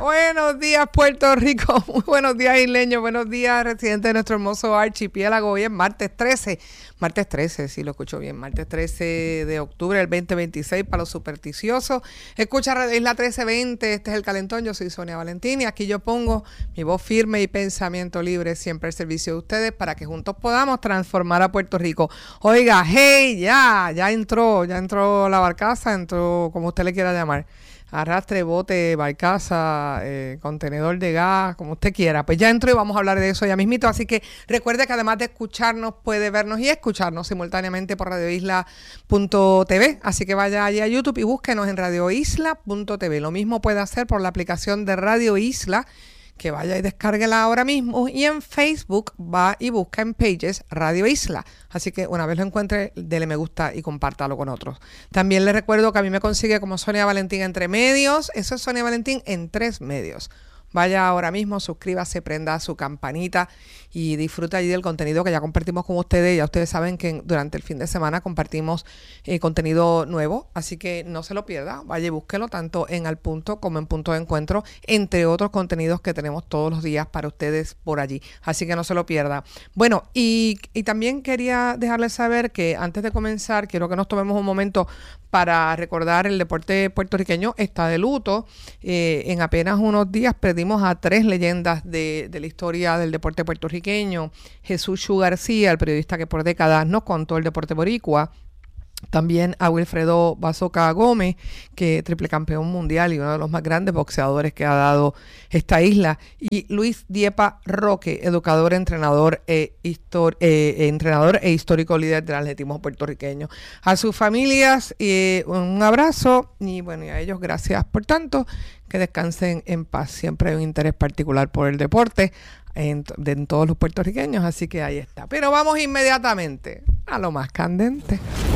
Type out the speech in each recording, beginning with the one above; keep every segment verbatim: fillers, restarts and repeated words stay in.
Buenos días, Puerto Rico. Muy buenos días, isleños. Buenos días, residentes de nuestro hermoso archipiélago. Hoy es martes trece. Martes trece, si lo escucho bien. Martes trece de octubre del veinte veintiséis para los supersticiosos. Escucha Radio Isla trece veinte. Este es El Calentón. Yo soy Sonia Valentín y aquí yo pongo mi voz firme y pensamiento libre siempre al servicio de ustedes para que juntos podamos transformar a Puerto Rico. Oiga, hey, ya, ya entró, ya entró la barcaza, entró como usted le quiera llamar. Arrastre, bote, barcaza, eh, contenedor de gas, como usted quiera. Pues ya entro y vamos a hablar de eso ya mismito. Así que recuerde que además de escucharnos, puede vernos y escucharnos simultáneamente por radio isla punto t v. Así que vaya allí a YouTube y búsquenos en radio isla punto t v. Lo mismo puede hacer por la aplicación de Radio Isla, que vaya y descárguela ahora mismo. Y en Facebook va y busca en Pages Radio Isla. Así que una vez lo encuentre, dele me gusta y compártalo con otros. También les recuerdo que a mí me consigue como Sonia Valentín entre medios. Eso es Sonia Valentín en tres medios. Vaya ahora mismo, suscríbase, prenda su campanita y disfruta allí del contenido que ya compartimos con ustedes. Ya ustedes saben que durante el fin de semana compartimos eh, contenido nuevo, así que no se lo pierda. Vaya y búsquelo tanto en Al Punto como en Punto de Encuentro, entre otros contenidos que tenemos todos los días para ustedes por allí. Así que no se lo pierda. Bueno, y, y también quería dejarles saber que antes de comenzar, quiero que nos tomemos un momento para recordar el deporte puertorriqueño está de luto. Eh, en apenas unos días perdimos a tres leyendas de, de la historia del deporte puertorriqueño. Jesús Chu García, el periodista que por décadas nos contó el deporte boricua. También a Wilfredo Bazoca Gómez, que triple campeón mundial y uno de los más grandes boxeadores que ha dado esta isla. Y Luis Diepa Roque, educador, entrenador e, histor- eh, entrenador e histórico líder del atletismo puertorriqueño. A sus familias eh, un abrazo y bueno, y a ellos gracias por tanto. Que descansen en paz. Siempre hay un interés particular por el deporte en, de, en todos los puertorriqueños, así que ahí está. Pero vamos inmediatamente a lo más candente.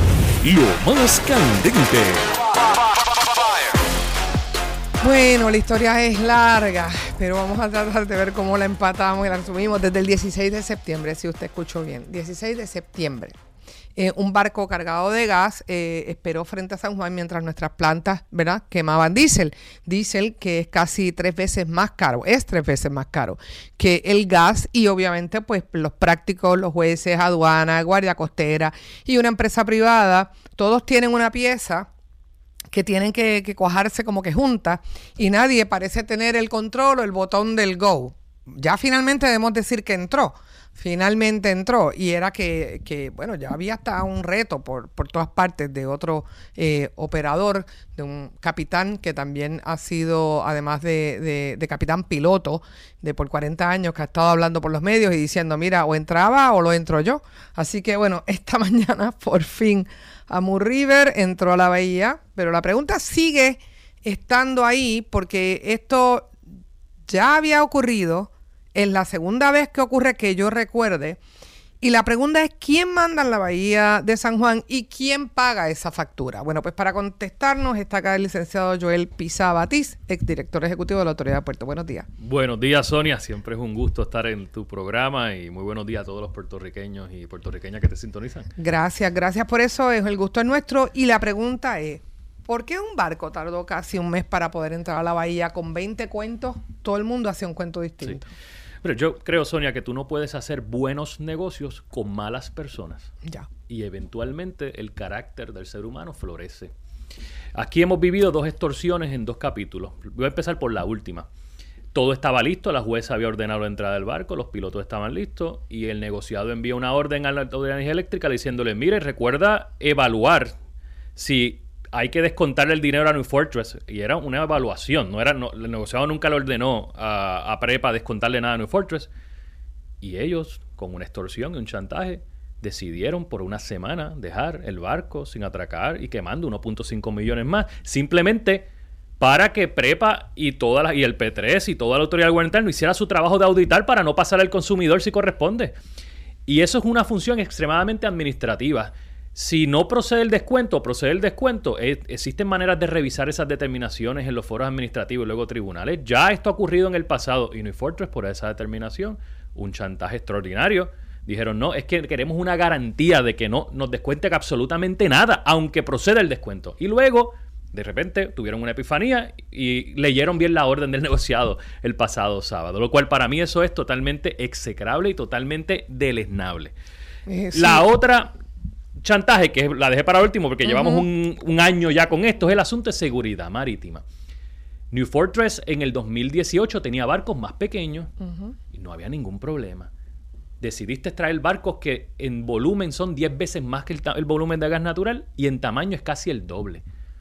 Lo más candente. Bueno, la historia es larga, pero vamos a tratar de ver cómo la empatamos y la resumimos desde el dieciséis de septiembre, si usted escuchó bien. dieciséis de septiembre. Eh, un barco cargado de gas eh, esperó frente a San Juan mientras nuestras plantas, ¿verdad?, quemaban diésel. Diésel que es casi tres veces más caro, es tres veces más caro que el gas y obviamente pues los prácticos, los jueces, aduana, guardia costera y una empresa privada, todos tienen una pieza que tienen que, que cuajarse como que juntas y nadie parece tener el control o el botón del go. Ya finalmente debemos decir que entró. Finalmente entró y era que, que, bueno, ya había hasta un reto por, por todas partes de otro eh, operador, de un capitán que también ha sido, además de, de, de capitán piloto de por cuarenta años, que ha estado hablando por los medios y diciendo, mira, o entraba o lo entro yo. Así que, bueno, esta mañana por fin Amu River entró a la bahía, pero la pregunta sigue estando ahí porque esto ya había ocurrido. Es la segunda vez que ocurre que yo recuerde. Y la pregunta es, ¿quién manda en la bahía de San Juan y quién paga esa factura? Bueno, pues para contestarnos está acá el licenciado Joel Pizá Batiz, exdirector ejecutivo de la Autoridad de Puertos. Buenos días. Buenos días, Sonia. Siempre es un gusto estar en tu programa y muy buenos días a todos los puertorriqueños y puertorriqueñas que te sintonizan. Gracias, gracias por eso. Es el gusto es nuestro. Y la pregunta es, ¿por qué un barco tardó casi un mes para poder entrar a la bahía con veinte cuentos? Todo el mundo hacía un cuento distinto. Sí. Pero yo creo, Sonia, que tú no puedes hacer buenos negocios con malas personas. Ya. Y eventualmente el carácter del ser humano florece. Aquí hemos vivido dos extorsiones en dos capítulos. Voy a empezar por la última. Todo estaba listo, la jueza había ordenado la entrada del barco, los pilotos estaban listos y el negociado envía una orden a la Autoridad de Energía Eléctrica diciéndole, mire, recuerda evaluar si hay que descontarle el dinero a New Fortress. Y era una evaluación. No era, no, el negociado nunca le ordenó a, a Prepa descontarle nada a New Fortress. Y ellos, con una extorsión y un chantaje, decidieron por una semana dejar el barco sin atracar y quemando uno punto cinco millones más. Simplemente para que Prepa y, toda la, y el P tres y toda la autoridad gubernamental no hiciera su trabajo de auditar para no pasar al consumidor si corresponde. Y eso es una función extremadamente administrativa. Si no procede el descuento, procede el descuento, eh, existen maneras de revisar esas determinaciones en los foros administrativos y luego tribunales. Ya esto ha ocurrido en el pasado y New Fortress, por esa determinación, un chantaje extraordinario. Dijeron, no, es que queremos una garantía de que no nos descuenten absolutamente nada, aunque proceda el descuento. Y luego De repente tuvieron una epifanía y leyeron bien la orden del negociado el pasado sábado, lo cual para mí eso es totalmente execrable y totalmente deleznable. Eh, sí. La otra chantaje, que la dejé para último porque uh-huh. llevamos un, un año ya con esto, es el asunto de seguridad marítima. New Fortress en el dos mil dieciocho tenía barcos más pequeños uh-huh. y no había ningún problema. Decidiste traer barcos que en volumen son diez veces más que el, ta- el volumen de gas natural y en tamaño es casi el doble.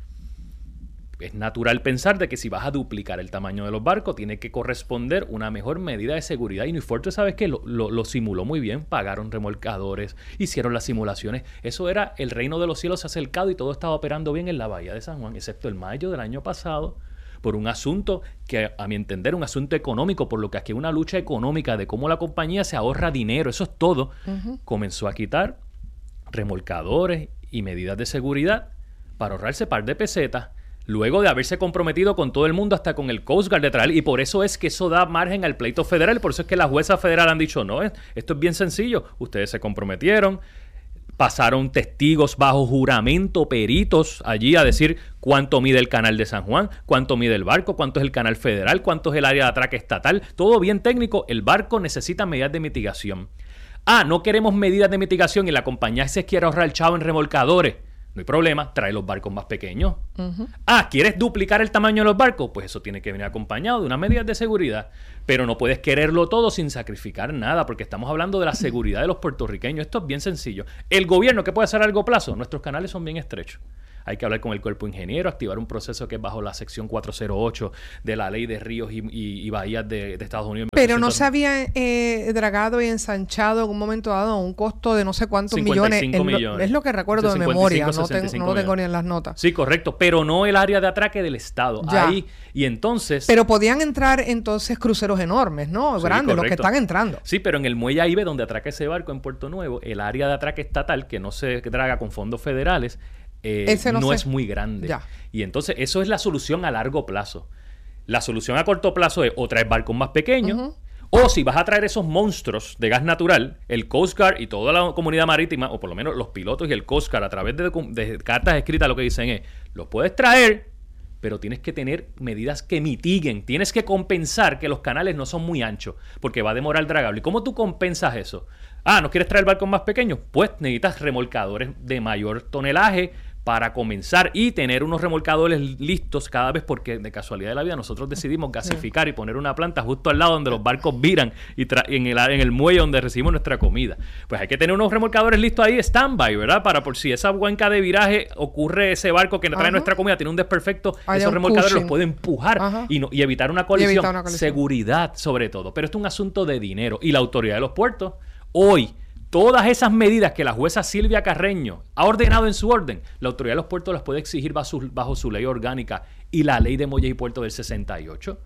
Es natural pensar de que si vas a duplicar el tamaño de los barcos, tiene que corresponder una mejor medida de seguridad. Y New Fortress, ¿sabes qué? Lo, lo, lo simuló muy bien. Pagaron remolcadores, hicieron las simulaciones. Eso era el reino de los cielos acercado y todo estaba operando bien en la bahía de San Juan, excepto el mayo del año pasado, por un asunto que, a mi entender, un asunto económico, por lo que aquí una lucha económica de cómo la compañía se ahorra dinero, eso es todo, uh-huh. comenzó a quitar remolcadores y medidas de seguridad para ahorrarse par de pesetas, luego de haberse comprometido con todo el mundo, hasta con el Coast Guard de traer, y por eso es que eso da margen al pleito federal, por eso es que la jueza federal han dicho, no, esto es bien sencillo, ustedes se comprometieron, pasaron testigos bajo juramento, peritos allí a decir cuánto mide el canal de San Juan, cuánto mide el barco, cuánto es el canal federal, cuánto es el área de atraque estatal. Todo bien técnico. El barco necesita medidas de mitigación. Ah, no queremos medidas de mitigación y la compañía se quiere ahorrar el chavo en remolcadores. No hay problema, trae los barcos más pequeños. Uh-huh. Ah, ¿quieres duplicar el tamaño de los barcos? Pues eso tiene que venir acompañado de unas medidas de seguridad. Pero no puedes quererlo todo sin sacrificar nada, porque estamos hablando de la seguridad de los puertorriqueños. Esto es bien sencillo. El gobierno, ¿qué puede hacer a largo plazo? Nuestros canales son bien estrechos. Hay que hablar con el cuerpo ingeniero, activar un proceso que es bajo la sección cuatrocientos ocho de la ley de ríos y, y, y bahías de, de Estados Unidos. Pero no se había eh, dragado y ensanchado en un momento dado a un costo de no sé cuántos millones. millones. Es lo que recuerdo de memoria, no, ten, no lo tengo ni en las notas. Sí, correcto, pero no el área de atraque del Estado. Ya. Ahí, y entonces... Pero podían entrar entonces cruceros enormes, ¿no? Sí, grandes, correcto. Los que están entrando. Sí, pero en el muelle Aibe, donde atraca ese barco en Puerto Nuevo, el área de atraque estatal, que no se draga con fondos federales, Eh, no, no es muy grande. Ya. Y entonces eso es la solución a largo plazo. La solución a corto plazo es o traer barcos más pequeños, uh-huh. o si vas a traer esos monstruos de gas natural, el Coast Guard y toda la comunidad marítima, o por lo menos los pilotos y el Coast Guard, a través de, de cartas escritas, lo que dicen es, los puedes traer, pero tienes que tener medidas que mitiguen. Tienes que compensar que los canales no son muy anchos, porque va a demorar el dragable. ¿Y cómo tú compensas eso? Ah, ¿no quieres traer barcos más pequeños? Pues necesitas remolcadores de mayor tonelaje para comenzar y tener unos remolcadores listos cada vez, porque de casualidad de la vida nosotros decidimos gasificar y poner una planta justo al lado donde los barcos viran y tra- en, el, en el muelle donde recibimos nuestra comida. Pues hay que tener unos remolcadores listos ahí, stand-by, ¿verdad? Para por si esa cuenca de viraje ocurre ese barco que trae Ajá. nuestra comida, tiene un desperfecto, Hay esos remolcadores pushing. Los puede empujar y, no, y evitar una colisión. Evitar una colisión. Seguridad, sobre todo. Pero esto es un asunto de dinero. Y la autoridad de los puertos, hoy, todas esas medidas que la jueza Silvia Carreño ha ordenado en su orden, la autoridad de los puertos las puede exigir bajo su, bajo su ley orgánica y la ley de muelles y puertos del sesenta y ocho.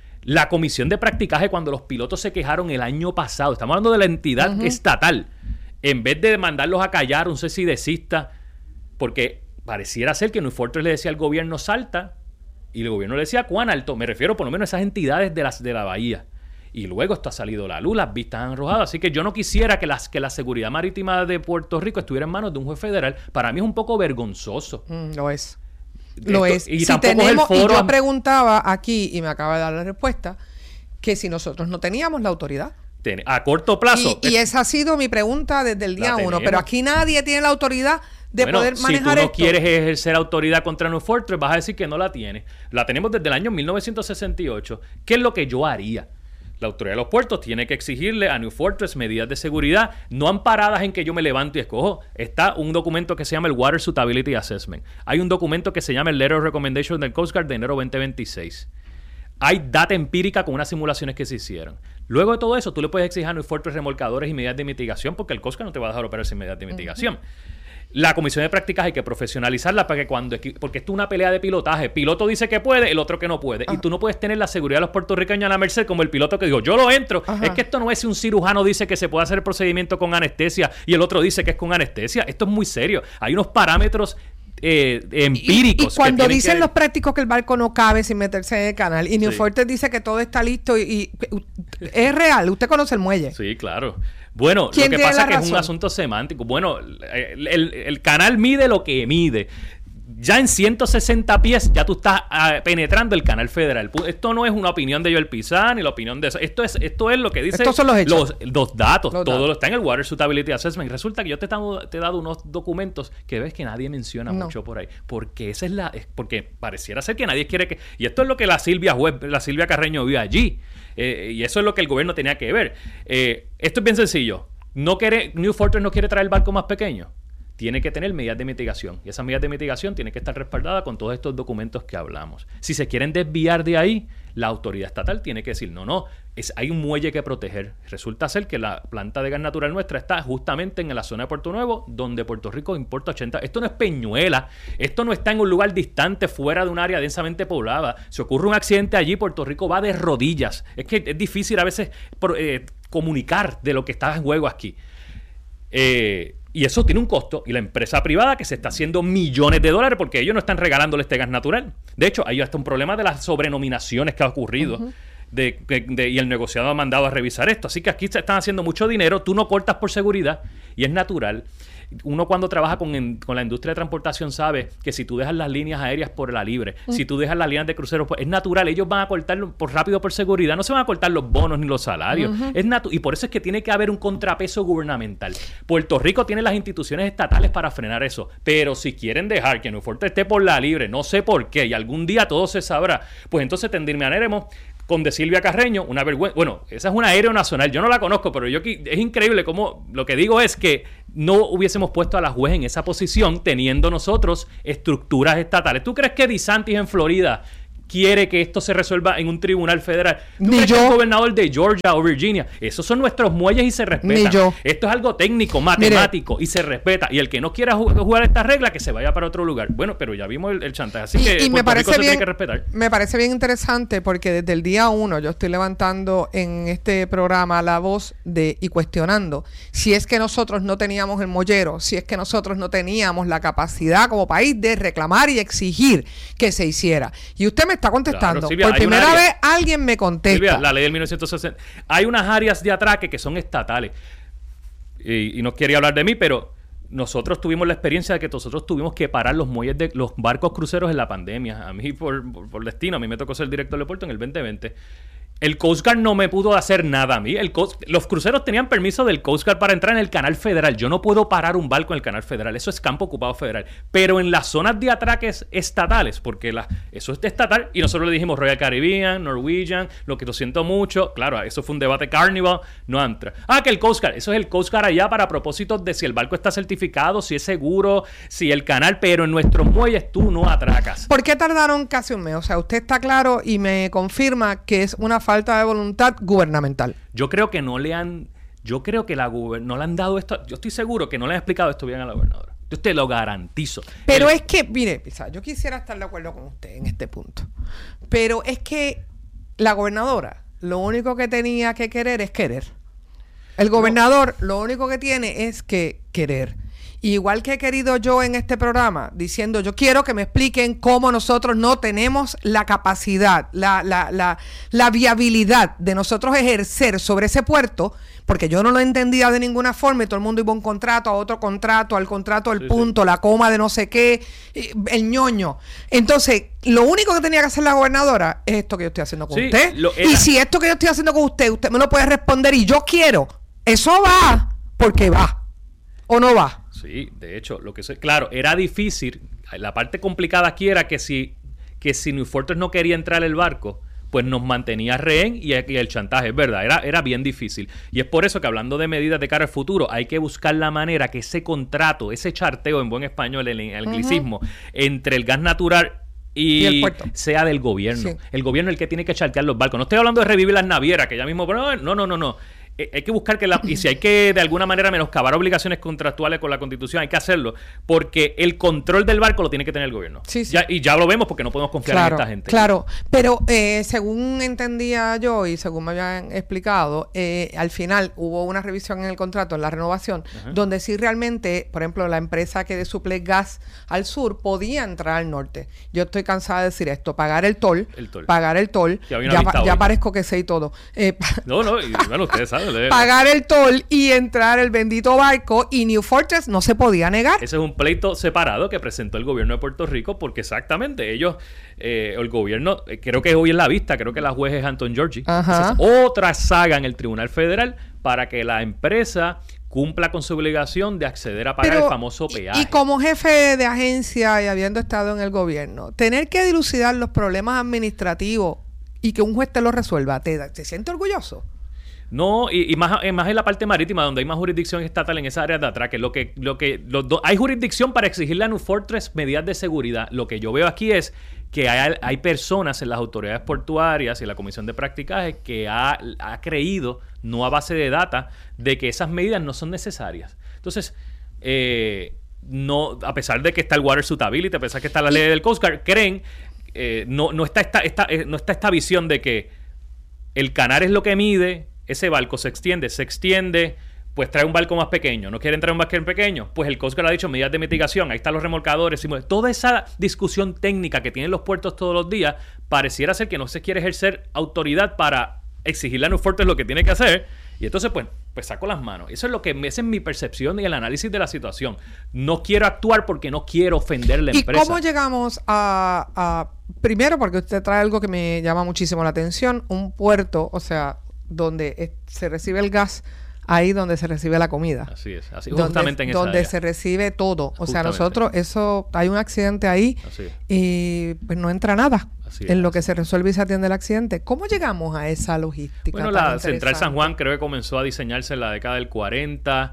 La comisión de practicaje, cuando los pilotos se quejaron el año pasado, estamos hablando de la entidad uh-huh. estatal, en vez de mandarlos a callar, un cese y desista, porque pareciera ser que New Fortress le decía al gobierno salta y el gobierno le decía cuán alto, me refiero por lo menos a esas entidades de, las, de la bahía. Y luego esto ha salido a la luz, las vistas han arrojado. Así que yo no quisiera que, las, que la seguridad marítima de Puerto Rico estuviera en manos de un juez federal. Para mí es un poco vergonzoso. Mm, lo es. Esto, lo es. Y si tampoco tenemos, es el foro. Y yo preguntaba aquí, y me acaba de dar la respuesta, que si nosotros no teníamos la autoridad. Ten, a corto plazo. Y, y esa ha sido mi pregunta desde el día uno. Pero aquí nadie tiene la autoridad de bueno, poder manejar esto. Si tú no esto. quieres ejercer autoridad contra New Fortress, vas a decir que no la tienes. La tenemos desde el año mil novecientos sesenta y ocho. ¿Qué es lo que yo haría? La autoridad de los puertos tiene que exigirle a New Fortress medidas de seguridad no amparadas en que yo me levanto y escojo. Está un documento que se llama el Water Suitability Assessment. Hay un documento que se llama el Letter of Recommendation del Coast Guard de enero veinte veintiséis. Hay data empírica con unas simulaciones que se hicieron. Luego de todo eso, tú le puedes exigir a New Fortress remolcadores y medidas de mitigación, porque el Coast Guard no te va a dejar operar sin medidas de mitigación. Uh-huh. La comisión de prácticas hay que profesionalizarla para que cuando... Porque esto es una pelea de pilotaje. Piloto dice que puede, el otro que no puede. Ajá. Y tú no puedes tener la seguridad de los puertorriqueños a la merced como el piloto que dijo, yo lo entro. Ajá. Es que esto no es si un cirujano dice que se puede hacer el procedimiento con anestesia y el otro dice que es con anestesia. Esto es muy serio. Hay unos parámetros eh, empíricos. Y, y cuando que dicen que... los prácticos que el barco no cabe sin meterse en el canal y New sí. Fortress dice que todo está listo y, y es real. Usted conoce el muelle. Sí, claro. Bueno, lo que pasa es que razón? es un asunto semántico. Bueno, el, el, el canal mide lo que mide. ya en ciento sesenta pies ya tú estás uh, penetrando el canal federal. Esto no es una opinión de Joel Pizarro ni la opinión de eso. Esto es, esto es lo que dice. Estos son los hechos. Los, los datos. Los todo datos. lo está en el Water Suitability Assessment. Resulta que yo te he, dado, te he dado unos documentos que ves que nadie menciona no. mucho por ahí. Porque esa es la. Es porque pareciera ser que nadie quiere que. Y esto es lo que la Silvia Juez, la Silvia Carreño vio allí. Eh, y eso es lo que el gobierno tenía que ver. Eh, esto es bien sencillo. No quiere, New Fortress no quiere traer el barco más pequeño. Tiene que tener medidas de mitigación. Y esas medidas de mitigación tienen que estar respaldadas con todos estos documentos que hablamos. Si se quieren desviar de ahí, la autoridad estatal tiene que decir, no, no, es, hay un muelle que proteger. Resulta ser que la planta de gas natural nuestra está justamente en la zona de Puerto Nuevo, donde Puerto Rico importa ochenta. Esto no es Peñuela, esto no está en un lugar distante, fuera de un área densamente poblada. Si ocurre un accidente allí, Puerto Rico va de rodillas. Es que es difícil a veces eh, comunicar de lo que está en juego aquí. Eh... Y eso tiene un costo. Y la empresa privada que se está haciendo millones de dólares porque ellos no están regalándole este gas natural. De hecho, hay hasta un problema de las sobrenominaciones que ha ocurrido. Uh-huh. de, de, de, y el negociado ha mandado a revisar esto. Así que aquí se están haciendo mucho dinero. Tú no cortas por seguridad y es natural. Uno cuando trabaja con, en, con la industria de transportación sabe que si tú dejas las líneas aéreas por la libre, uh-huh. si tú dejas las líneas de cruceros, pues es natural. Ellos van a cortarlo por rápido por seguridad. No se van a cortar los bonos ni los salarios. Uh-huh. Es natu- y por eso es que tiene que haber un contrapeso gubernamental. Puerto Rico tiene las instituciones estatales para frenar eso. Pero si quieren dejar que New Fortress esté por la libre, no sé por qué, y algún día todo se sabrá, pues entonces terminaremos con de Silvia Carreño, una vergüenza. Bueno, esa es una aeronacional, yo no la conozco, pero yo es increíble cómo lo que digo es que no hubiésemos puesto a la juez en esa posición teniendo nosotros estructuras estatales. ¿Tú crees que DeSantis en Florida quiere que esto se resuelva en un tribunal federal? ¿Tú Ni crees yo. que el gobernador de Georgia o Virginia? Esos son nuestros muelles y se respetan. Ni yo. Esto es algo técnico, matemático, Mire, y se respeta. Y el que no quiera jugar esta regla, que se vaya para otro lugar. Bueno, pero ya vimos el, el chantaje. Así y, que y Puerto me parece Rico se bien, tiene que respetar. Me parece bien interesante porque desde el día uno yo estoy levantando en este programa la voz de y cuestionando si es que nosotros no teníamos el mollero, si es que nosotros no teníamos la capacidad como país de reclamar y exigir que se hiciera. Y usted me está contestando. Claro, Silvia, por primera área, vez alguien me contesta. Silvia, la ley del mil novecientos sesenta. Hay unas áreas de atraque que son estatales. Y, y no quería hablar de mí, pero nosotros tuvimos la experiencia de que nosotros tuvimos que parar los muelles de los barcos cruceros en la pandemia. A mí, por, por, por destino, a mí me tocó ser director de puerto en el veinte veinte. El Coast Guard no me pudo hacer nada a mí. El Coast, los cruceros tenían permiso del Coast Guard para entrar en el canal federal. Yo no puedo parar un barco en el canal federal. Eso es campo ocupado federal. Pero en las zonas de atraques estatales, porque la, eso es estatal, y nosotros le dijimos Royal Caribbean, Norwegian, lo que lo siento mucho. Claro, eso fue un debate Carnival, no entra. Ah, que el Coast Guard, eso es el Coast Guard allá para propósitos de si el barco está certificado, si es seguro, si el canal, pero en nuestros muelles tú no atracas. ¿Por qué tardaron casi un mes? O sea, usted está claro y me confirma que es una falta de voluntad gubernamental. Yo creo que no le han, yo creo que la guber, no le han dado esto, yo estoy seguro que no le han explicado esto bien a la gobernadora. Yo te lo garantizo. Pero El, es que, mire, yo quisiera estar de acuerdo con usted en este punto. Pero es que la gobernadora, lo único que tenía que querer es querer. El gobernador, no. lo único que tiene es que querer. Igual que he querido yo en este programa, diciendo, yo quiero que me expliquen cómo nosotros no tenemos la capacidad, la, la, la, la viabilidad de nosotros ejercer sobre ese puerto, porque yo no lo entendía de ninguna forma y todo el mundo iba a un contrato, a otro contrato, al contrato del sí, punto, sí. la coma de no sé qué, el ñoño. Entonces, lo único que tenía que hacer la gobernadora es esto que yo estoy haciendo con sí, usted. Y si esto que yo estoy haciendo con usted, usted me lo puede responder y yo quiero, eso va porque va. ¿O no va? Sí, de hecho, lo que sé, claro, era difícil. La parte complicada aquí era que si, que si New Fortress no quería entrar el barco, pues nos mantenía rehén y, y el chantaje, es verdad, era, era bien difícil. Y es por eso que hablando de medidas de cara al futuro, hay que buscar la manera que ese contrato, ese charteo en buen español, el, el anglicismo, uh-huh. entre el gas natural y, y el puerto sea del gobierno. Sí. El gobierno es el que tiene que chartear los barcos. No estoy hablando de revivir las navieras, que ya mismo, no, no, no, no, no. Hay que buscar que la, y si hay que de alguna manera menoscabar obligaciones contractuales con la Constitución, hay que hacerlo, porque el control del barco lo tiene que tener el gobierno. Sí, sí. Ya, y ya lo vemos porque no podemos confiar claro, en esta gente. Claro, pero eh, según entendía yo y según me habían explicado, eh, al final hubo una revisión en el contrato, en la renovación, uh-huh. donde sí realmente, por ejemplo, la empresa que suple gas al sur podía entrar al norte. Yo estoy cansada de decir esto, pagar el toll, el toll. pagar el toll, ya, ya, ya parezco que sé y todo. Eh, no, no, y bueno, ustedes saben. de... pagar el toll y entrar el bendito barco, y New Fortress no se podía negar. Ese es un pleito separado que presentó el gobierno de Puerto Rico, porque exactamente ellos, eh, el gobierno, eh, creo que hoy en la vista, creo que la juez es Anton Georgi. Esa es otra saga en el Tribunal Federal para que la empresa cumpla con su obligación de acceder a pagar Pero, el famoso peaje. Y como jefe de agencia y habiendo estado en el gobierno, tener que dilucidar los problemas administrativos y que un juez te lo resuelva, ¿te, te sientes orgulloso? No, y, y más, más en la parte marítima, donde hay más jurisdicción estatal en esa área de atrás, que lo que, lo que los do, hay jurisdicción para exigirle a New Fortress medidas de seguridad. Lo que yo veo aquí es que hay, hay personas en las autoridades portuarias y en la Comisión de Practicaje que ha, ha creído, no a base de data, de que esas medidas no son necesarias. Entonces, eh, no, a pesar de que está el Water Suitability, a pesar de que está la ley del Coast Guard, creen, eh, no, no, está esta, esta, eh, no está esta visión de que el canal es lo que mide, ese barco se extiende, se extiende, pues trae un barco más pequeño. ¿No quieren traer un barco pequeño? Pues el Coast Guard ha dicho medidas de mitigación. Ahí están los remolcadores. Toda esa discusión técnica que tienen los puertos todos los días, pareciera ser que no se quiere ejercer autoridad para exigirle a New Fortress lo que tiene que hacer. Y entonces, pues, pues saco las manos. Eso es lo que esa es mi percepción y el análisis de la situación. No quiero actuar porque no quiero ofender a la empresa. ¿Y cómo llegamos a, a... Primero, porque usted trae algo que me llama muchísimo la atención. Un puerto, o sea, donde es, se recibe el gas... Ahí donde se recibe la comida. Así es, así donde, justamente en esa donde área. se recibe todo. O Justamente. sea, nosotros, eso, hay un accidente ahí y pues no entra nada así en es. lo que se resuelve y se atiende el accidente. ¿Cómo llegamos a esa logística? Bueno, la Central San Juan creo que comenzó a diseñarse en la década del cuarenta,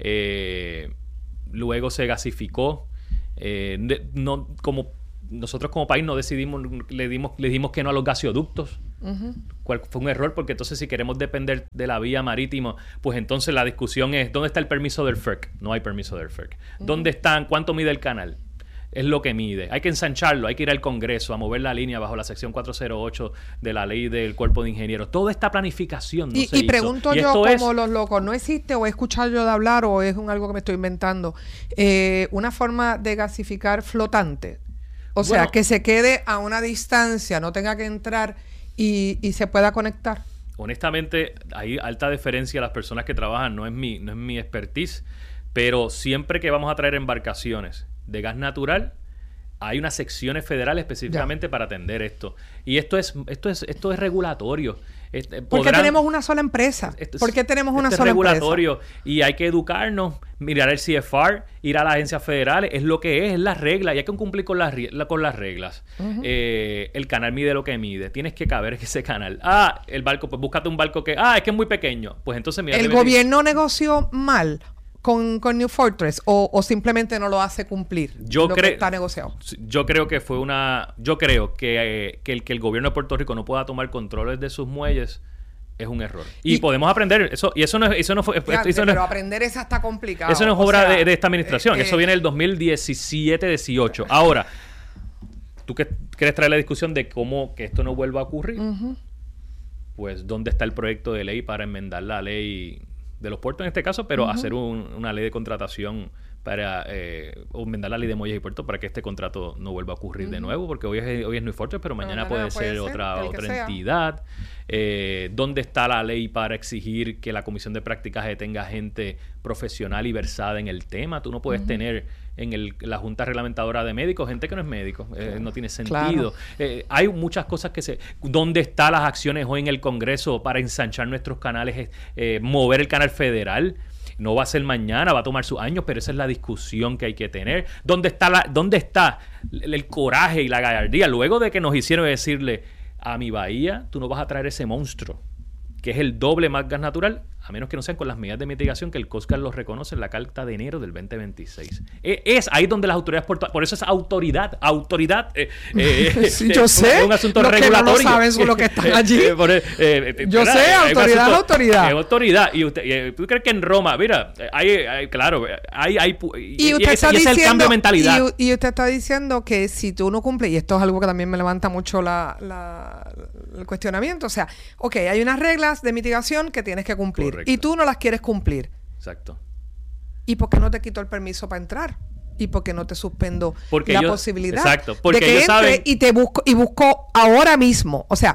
eh, luego se gasificó. Eh, de, no, como nosotros como país no decidimos, le dimos, le dimos que no a los gasoductos. Uh-huh. Cual fue un error, porque entonces si queremos depender de la vía marítima, pues entonces la discusión es ¿dónde está el permiso del F E R C? No hay permiso del F E R C. Uh-huh. ¿Dónde están? ¿Cuánto mide el canal? Es lo que mide. Hay que ensancharlo, hay que ir al Congreso a mover la línea bajo la sección cuatrocientos ocho de la ley del Cuerpo de Ingenieros. Toda esta planificación no y, se y hizo. pregunto y yo como es, los locos, ¿no existe o he escuchado yo de hablar o es un algo que me estoy inventando? Eh, una forma de gasificar flotante. O sea, bueno, que se quede a una distancia, no tenga que entrar y, y se pueda conectar. Honestamente, hay alta deferencia a las personas que trabajan, no es mi, no es mi expertise, pero siempre que vamos a traer embarcaciones de gas natural, hay unas secciones federales específicamente ya. para atender esto. Y esto es, esto es, esto es regulatorio. Este, ¿Por qué tenemos una sola empresa? Esto es, ¿Por qué tenemos una esto sola es regulatorio empresa? Y hay que educarnos, mirar el C F R, ir a las agencias federales, es lo que es, es la regla, y hay que cumplir con las, con las reglas. Uh-huh. Eh, el canal mide lo que mide, tienes que caber en ese canal. Ah, el barco, pues búscate un barco que, ah, es que es muy pequeño. Pues entonces mira. ¿El gobierno negoció mal con, con New Fortress o, o simplemente no lo hace cumplir yo lo cre- que está negociado? Yo creo que fue una... Yo creo que, eh, que, el, que el gobierno de Puerto Rico no pueda tomar controles de sus muelles es un error. Y, y podemos aprender eso. Y eso no, eso no fue... Ya, eso pero no, aprender esa está complicado. Eso no es obra sea, de, de esta administración. Eh, eso viene del dos mil diecisiete dieciocho. Ahora, ¿tú que, quieres traer la discusión de cómo que esto no vuelva a ocurrir? Uh-huh. Pues, ¿dónde está el proyecto de ley para enmendar la ley de los puertos en este caso, pero uh-huh. hacer un, una ley de contratación para eh, enmendar la ley de muelles y puertos para que este contrato no vuelva a ocurrir uh-huh. de nuevo, porque hoy es, hoy es New Fortress, pero mañana, mañana puede, puede ser, ser otra, otra entidad. Eh, ¿Dónde está la ley para exigir que la Comisión de Practicaje tenga gente profesional y versada en el tema? Tú no puedes uh-huh. tener en el, la Junta Reglamentadora de Médicos gente que no es médico. Eh, no tiene sentido. Claro. Eh, hay muchas cosas que se... ¿Dónde están las acciones hoy en el Congreso para ensanchar nuestros canales, eh, mover el canal federal? No va a ser mañana, va a tomar sus años, pero esa es la discusión que hay que tener. ¿Dónde está, la, dónde está el, el coraje y la gallardía? Luego de que nos hicieron decirle, a mi bahía, tú no vas a traer ese monstruo, que es el doble más gas natural, a menos que no sean con las medidas de mitigación que el Coast Guard los reconoce en la carta de enero del veinte veintiséis. Es, es ahí donde las autoridades portuarias, por eso es autoridad, autoridad. Eh, eh, sí, yo eh, sé. Es un asunto los regulatorio. Que no lo saben son los que están allí. Eh, por, eh, yo ¿verdad? sé, autoridad es autoridad. Es autoridad. Y usted, eh, ¿tú crees que en Roma, mira, hay, hay claro, hay, hay y, usted y, está y ese diciendo, es el cambio de mentalidad. Y, y usted está diciendo que si tú no cumples, y esto es algo que también me levanta mucho la, la, el cuestionamiento, o sea, ok, hay unas reglas de mitigación que tienes que cumplir. Correcto. Y tú no las quieres cumplir. Exacto. ¿Y por qué no te quito el permiso para entrar? ¿Y por qué no te suspendo porque la ellos, posibilidad exacto, porque de que ellos entre saben, y te busco y busco ahora mismo? O sea,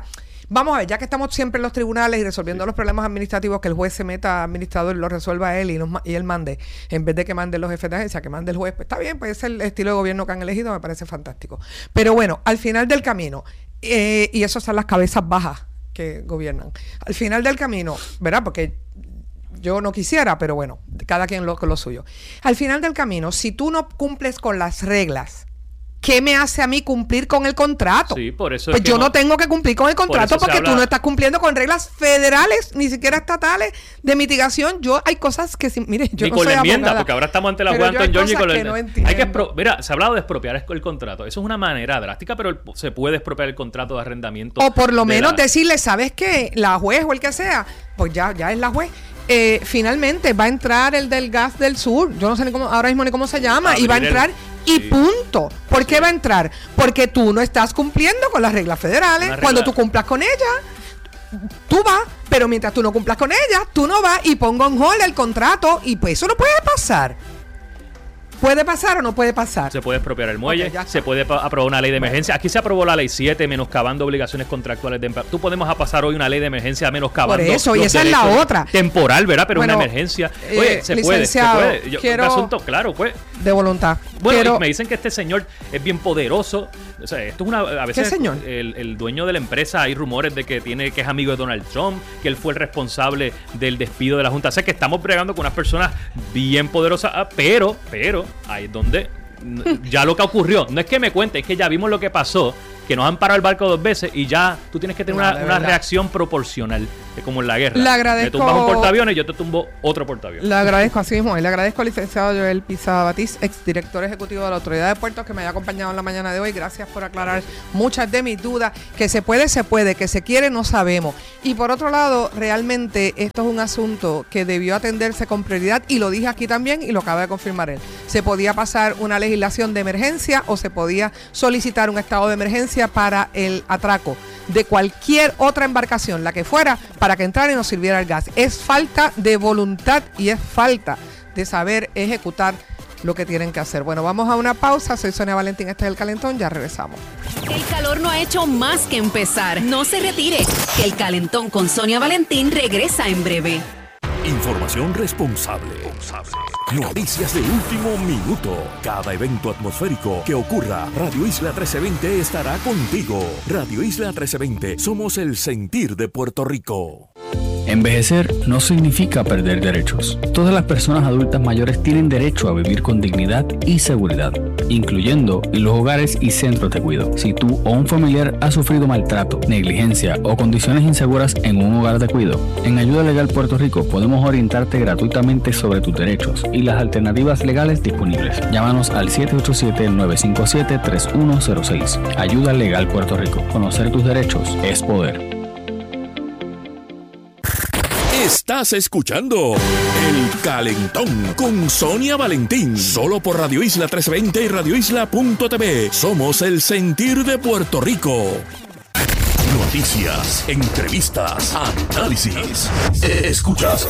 Vamos a ver, ya que estamos siempre en los tribunales y resolviendo sí. los problemas administrativos, que el juez se meta administrador y lo resuelva él y, nos, y él mande, en vez de que mande los jefes de agencia, que mande el juez, pues está bien, pues es el estilo de gobierno que han elegido, me parece fantástico. Pero bueno, al final del camino, eh, y eso son las cabezas bajas que gobiernan, al final del camino, ¿verdad? Porque yo no quisiera, pero bueno, cada quien lo, con lo suyo. Al final del camino, si tú no cumples con las reglas, ¿qué me hace a mí cumplir con el contrato? Sí, por eso pues es que yo no, no tengo que cumplir con el contrato por porque habla... tú no estás cumpliendo con reglas federales, ni siquiera estatales de mitigación. Yo hay cosas que, si, mire, yo ni no con soy la enmienda, abogada, porque ahora estamos ante la juez Anton George con el... No hay que expro... Mira, se ha hablado de expropiar el contrato. Eso es una manera drástica, pero se puede expropiar el contrato de arrendamiento. O por lo de menos la... decirle, ¿sabes qué? La juez o el que sea, pues ya, ya es la juez. Eh, finalmente va a entrar el del gas del sur. Yo no sé ni cómo, ahora mismo ni cómo se llama. Y va a entrar... El... Y sí. punto. ¿Por qué sí. va a entrar? Porque tú no estás cumpliendo con las reglas federales. Regla. Cuando tú cumplas con ellas, tú vas. Pero mientras tú no cumplas con ellas, tú no vas y pongo en hold el contrato. Y pues eso no puede pasar. ¿Puede pasar o no puede pasar? Se puede expropiar el muelle, okay, se puede aprobar una ley de emergencia. Aquí se aprobó la ley siete, menoscabando obligaciones contractuales de empleo. Tú podemos pasar hoy una ley de emergencia menoscabando. Por eso, y esa es la otra. Temporal, ¿verdad? Pero bueno, una emergencia. Oye, eh, se puede, se puede. Yo, quiero un asunto, claro, pues. De voluntad. Bueno, quiero... me dicen que este señor es bien poderoso. O sea, esto es una. A veces ¿Qué señor? El, el dueño de la empresa, hay rumores de que tiene que es amigo de Donald Trump, que él fue el responsable del despido de la Junta. O sea, que estamos bregando con unas personas bien poderosas, pero, pero, ahí es donde ya lo que ocurrió, no es que me cuente, es que ya vimos lo que pasó, que nos han parado el barco dos veces y ya tú tienes que tener no, una, una reacción proporcional, es como en la guerra. Le agradezco, me tumbas un portaaviones y yo te tumbo otro portaaviones. Le agradezco así mismo, y le agradezco al licenciado Joel Pizada Batiz, exdirector ejecutivo de la Autoridad de Puertos, que me haya acompañado en la mañana de hoy. Gracias por aclarar muchas de mis dudas. Que se puede, se puede, que se quiere, no sabemos. Y por otro lado, realmente esto es un asunto que debió atenderse con prioridad, y lo dije aquí también y lo acaba de confirmar él. Se podía pasar una legislación de emergencia o se podía solicitar un estado de emergencia para el atraco de cualquier otra embarcación, la que fuera, para que entrara y nos sirviera el gas. Es falta de voluntad y es falta de saber ejecutar lo que tienen que hacer. Bueno, vamos a una pausa. Soy Sonia Valentín, este es El Calentón, ya regresamos. El calor no ha hecho más que empezar. No se retire, que El Calentón con Sonia Valentín regresa en breve. Información responsable. Noticias de último minuto. Cada evento atmosférico que ocurra, Radio Isla trece veinte estará contigo. Radio Isla trece veinte, somos el sentir de Puerto Rico. Envejecer no significa perder derechos. Todas las personas adultas mayores tienen derecho a vivir con dignidad y seguridad, incluyendo en los hogares y centros de cuidado. Si tú o un familiar ha sufrido maltrato, negligencia o condiciones inseguras en un hogar de cuidado, en Ayuda Legal Puerto Rico podemos orientarte gratuitamente sobre tus derechos y las alternativas legales disponibles. Llámanos al siete ocho siete, nueve cinco siete, tres uno cero seis. Ayuda Legal Puerto Rico. Conocer tus derechos es poder. Estás escuchando El Calentón con Sonia Valentín, solo por Radio Isla trescientos veinte y radio isla punto t v. Somos el sentir de Puerto Rico. Noticias, entrevistas, análisis. Escuchas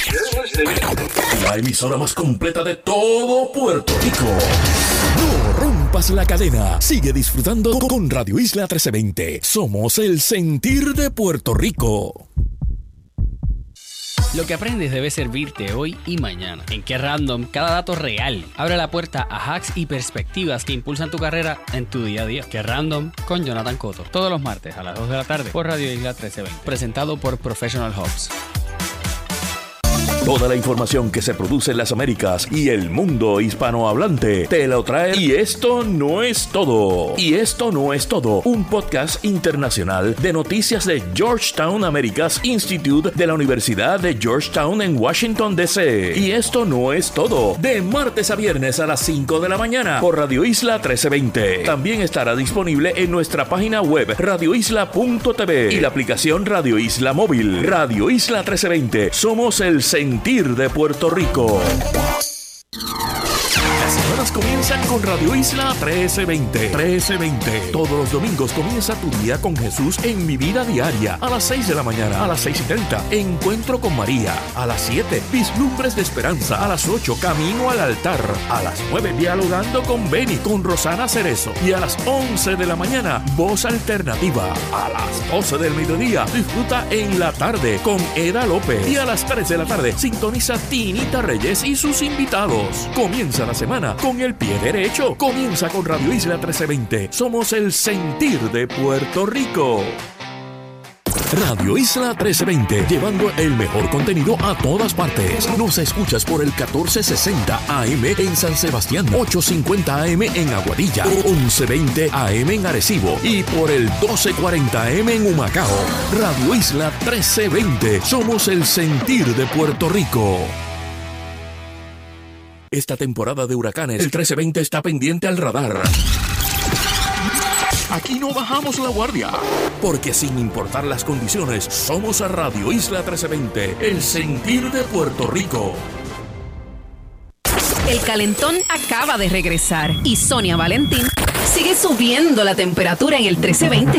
la emisora más completa de todo Puerto Rico. No rompas la cadena. Sigue disfrutando con Radio Isla trescientos veinte. Somos el sentir de Puerto Rico. Lo que aprendes debe servirte hoy y mañana. En Qué Random, cada dato real abre la puerta a hacks y perspectivas que impulsan tu carrera en tu día a día. Qué Random con Jonathan Cotto. Todos los martes a las dos de la tarde por Radio Isla trece veinte. Presentado por Professional Hubs. Toda la información que se produce en las Américas y el mundo hispanohablante te lo trae. Y esto no es todo. Y esto no es todo. Un podcast internacional de noticias de Georgetown Americas Institute de la Universidad de Georgetown en Washington, D C. Y esto no es todo. De martes a viernes a las cinco de la mañana por Radio Isla trece veinte. También estará disponible en nuestra página web radio isla punto t v y la aplicación Radio Isla Móvil. Radio Isla trece veinte. Somos el sentir de Puerto Rico. La señora mañanas comienzan con Radio Isla trece veinte. trece veinte. Todos los domingos comienza tu día con Jesús en Mi Vida Diaria. A las seis de la mañana, a las seis y treinta, Encuentro con María. A las siete, Vislumbres de Esperanza. A las ocho, Camino al Altar. A las nueve, Dialogando con Beni, con Rosana Cerezo. Y a las once de la mañana, Voz Alternativa. A las doce del mediodía, disfruta En la Tarde con Eda López. Y a las tres de la tarde, sintoniza Tinita Reyes y sus invitados. Comienza la semana con el pie derecho. Comienza con Radio Isla trece veinte. Somos el sentir de Puerto Rico. Radio Isla trece veinte, llevando el mejor contenido a todas partes. Nos escuchas por el catorce sesenta A M en San Sebastián, ochocientos cincuenta A M en Aguadilla, once veinte A M en Arecibo y por el doce cuarenta A M en Humacao. Radio Isla trece veinte, somos el sentir de Puerto Rico. Esta temporada de huracanes, el trece veinte está pendiente al radar. Aquí no bajamos la guardia, porque sin importar las condiciones, somos a Radio Isla trece veinte, el sentir de Puerto Rico. El calentón acaba de regresar y Sonia Valentín sigue subiendo la temperatura en el trece veinte.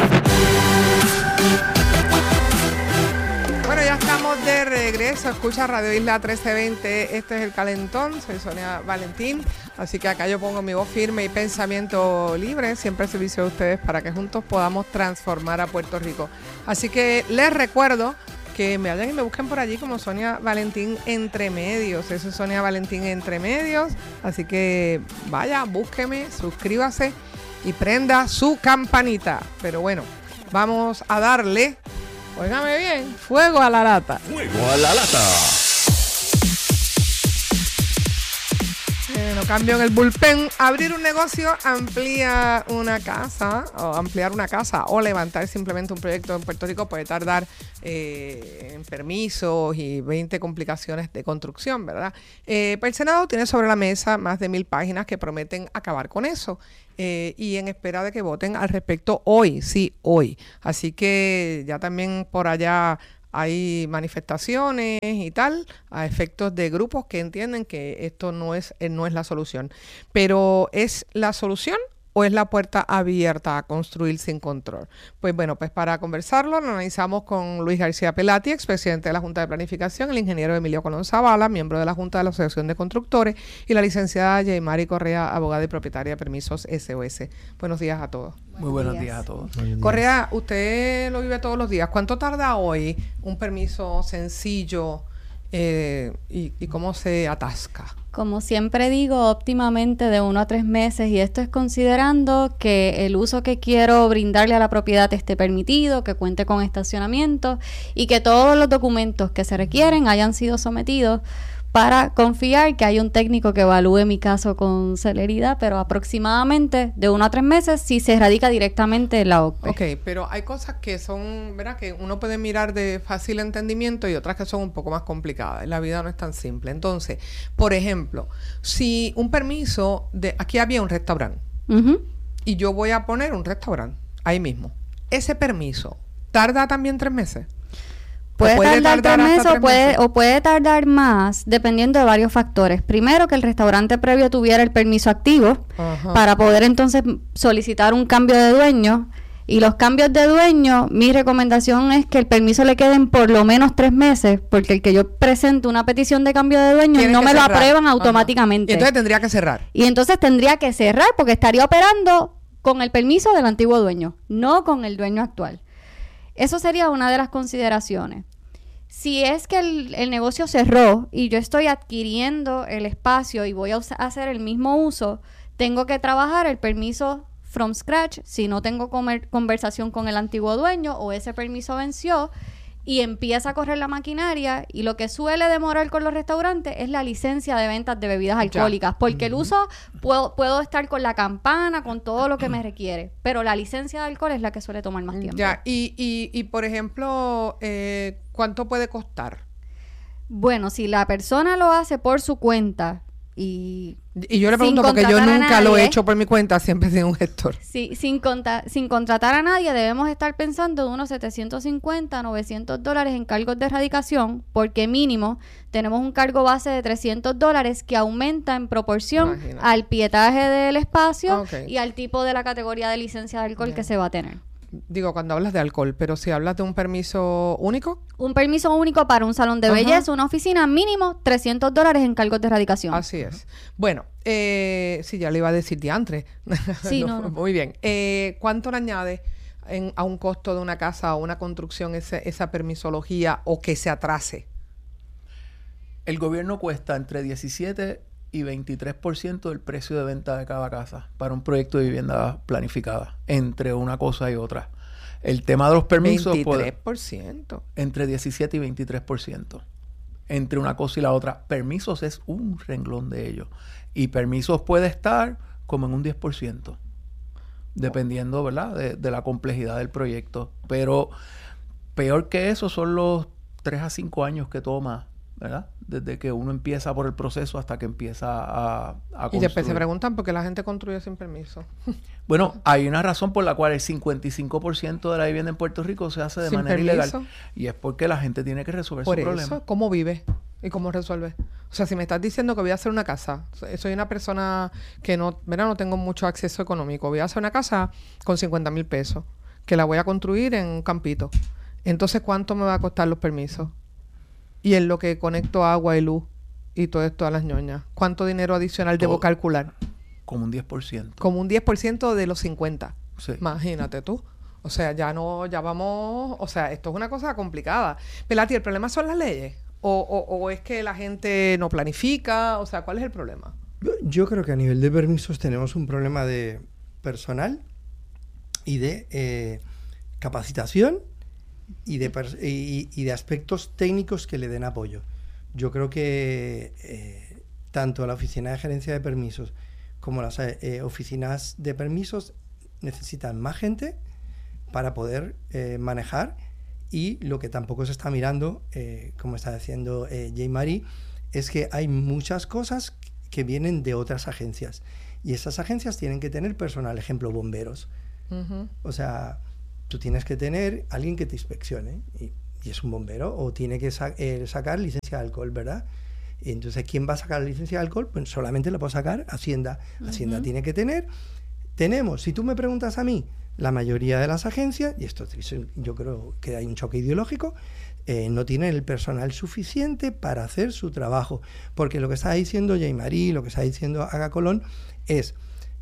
Bueno, ya estamos de regreso. Escucha Radio Isla trece veinte. Este es El Calentón. Soy Sonia Valentín. Así que acá yo pongo mi voz firme y pensamiento libre, siempre al servicio de ustedes para que juntos podamos transformar a Puerto Rico. Así que les recuerdo que me vayan y me busquen por allí como Sonia Valentín Entre Medios. Eso es Sonia Valentín Entre Medios. Así que vaya, búsqueme, suscríbase y prenda su campanita. Pero bueno, vamos a darle, óigame bien, fuego a la lata. Fuego a la lata. Bueno, cambio en el bullpen. Abrir un negocio amplía una casa, o ampliar una casa, o levantar simplemente un proyecto en Puerto Rico puede tardar eh, en permisos y veinte complicaciones de construcción, ¿verdad? Eh, pues el Senado tiene sobre la mesa más de mil páginas que prometen acabar con eso. Eh, y en espera de que voten al respecto hoy, sí, hoy. Así que ya también por allá hay manifestaciones y tal, a efectos de grupos que entienden que esto no es, eh, no es la solución. Pero ¿es la solución o es la puerta abierta a construir sin control? Pues bueno, pues para conversarlo lo analizamos con Luis García Pelati, expresidente de la Junta de Planificación, el ingeniero Emilio Colón Zavala, miembro de la Junta de la Asociación de Constructores, y la licenciada Yeimari Correa, abogada y propietaria de Permisos S O S. Buenos días a todos. Muy buenos días, días a todos. Correa, usted lo vive todos los días. ¿Cuánto tarda hoy un permiso sencillo eh, y, y cómo se atasca? Como siempre digo, óptimamente de uno a tres meses, y esto es considerando que el uso que quiero brindarle a la propiedad esté permitido, que cuente con estacionamiento y que todos los documentos que se requieren hayan sido sometidos para confiar que hay un técnico que evalúe mi caso con celeridad, pero aproximadamente de uno a tres meses si se radica directamente en la O C P E. Ok, pero hay cosas que son, ¿verdad?, que uno puede mirar de fácil entendimiento y otras que son un poco más complicadas. La vida no es tan simple. Entonces, por ejemplo, si un permiso de... Aquí había un restaurante uh-huh. y yo voy a poner un restaurante ahí mismo. ¿Ese permiso tarda también tres meses? Puede, puede tardar, tardar tres meses o puede, meses o puede tardar más, dependiendo de varios factores. Primero, que el restaurante previo tuviera el permiso activo Ajá. para poder entonces solicitar un cambio de dueño. Y los cambios de dueño, mi recomendación es que el permiso le queden por lo menos tres meses, porque el que yo presente una petición de cambio de dueño no me cerrar. lo aprueban automáticamente. Ajá. Y entonces tendría que cerrar. Y entonces tendría que cerrar porque estaría operando con el permiso del antiguo dueño, no con el dueño actual. Eso sería una de las consideraciones. Si es que el, el negocio cerró y yo estoy adquiriendo el espacio y voy a us- hacer el mismo uso, tengo que trabajar el permiso from scratch si no tengo comer- conversación con el antiguo dueño o ese permiso venció y empieza a correr la maquinaria. Y lo que suele demorar con los restaurantes es la licencia de ventas de bebidas alcohólicas, ya. porque uh-huh. el uso puedo, puedo estar con la campana, con todo lo que me requiere, pero la licencia de alcohol es la que suele tomar más tiempo. Ya, y, y, y por ejemplo, eh, ¿cuánto puede costar? Bueno, si la persona lo hace por su cuenta, Y, y yo le pregunto porque yo nunca lo he hecho por mi cuenta, siempre he sido un gestor. Sí, sin, conta, sin contratar a nadie debemos estar pensando de unos setecientos cincuenta, novecientos dólares en cargos de erradicación, porque mínimo tenemos un cargo base de trescientos dólares que aumenta en proporción Imagínate. al pietaje del espacio okay. y al tipo de la categoría de licencia de alcohol yeah. que se va a tener. Digo, cuando hablas de alcohol, pero si hablas de un permiso único. Un permiso único para un salón de Ajá. belleza, una oficina, mínimo trescientos dólares en cargos de erradicación. Así es. Bueno, eh, sí, ya le iba a decir diantre. Sí, no, no. Muy bien. Eh, ¿Cuánto le añade en, a un costo de una casa o una construcción ese, esa permisología o que se atrase? El gobierno cuesta entre diecisiete y veintitrés por ciento del precio de venta de cada casa para un proyecto de vivienda planificada, entre una cosa y otra. El tema de los permisos... veintitrés por ciento. Puede, entre diecisiete y veintitrés por ciento. Entre una cosa y la otra. Permisos es un renglón de ellos. Y permisos puede estar como en un diez por ciento. Dependiendo, ¿verdad?, de, de la complejidad del proyecto. Pero peor que eso son los tres a cinco años que toma, ¿verdad? Desde que uno empieza por el proceso hasta que empieza a, a construir. Y después se preguntan por qué la gente construye sin permiso. Bueno, hay una razón por la cual el cincuenta y cinco por ciento de la vivienda en Puerto Rico se hace de sin manera permiso. ilegal. Y es porque la gente tiene que resolver por su eso, problema. ¿Cómo vive? ¿Y cómo resuelve? O sea, si me estás diciendo que voy a hacer una casa, soy una persona que no, mira, no tengo mucho acceso económico, voy a hacer una casa con cincuenta mil pesos, que la voy a construir en un campito. Entonces, ¿cuánto me va a costar los permisos? Y en lo que conecto agua y luz y todo esto a las ñoñas, ¿cuánto dinero adicional todo, debo calcular? Como un diez por ciento. Como un diez por ciento de los cincuenta. Sí. Imagínate tú. O sea, ya no, ya vamos, o sea, esto es una cosa complicada. Pelati, ¿el problema son las leyes? O, o, ¿O es que la gente no planifica? O sea, ¿cuál es el problema? Yo, yo creo que a nivel de permisos tenemos un problema de personal y de eh, capacitación y de, y, y de aspectos técnicos que le den apoyo. Yo creo que eh, tanto la Oficina de Gerencia de Permisos como las eh, oficinas de permisos necesitan más gente para poder eh, manejar, y lo que tampoco se está mirando, eh, como está diciendo eh, Jean-Marie, es que hay muchas cosas que vienen de otras agencias, y esas agencias tienen que tener personal, ejemplo, bomberos. Uh-huh. O sea, tú tienes que tener alguien que te inspeccione, y, y es un bombero, o tiene que sa- eh, sacar licencia de alcohol, ¿verdad? Y entonces, ¿quién va a sacar la licencia de alcohol? Pues solamente la puede sacar Hacienda. Hacienda uh-huh. tiene que tener. Tenemos, si tú me preguntas a mí, la mayoría de las agencias, y esto yo creo que hay un choque ideológico, eh, no tienen el personal suficiente para hacer su trabajo. Porque lo que está diciendo Jean-Marie, lo que está diciendo Aga Colón, es,